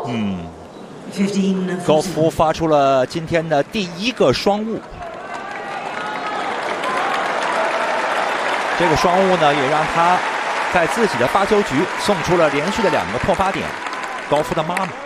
高夫发出了今天的第一个双误，这个双误呢也让他在自己的发球局送出了连续的2个破发点。高夫的妈妈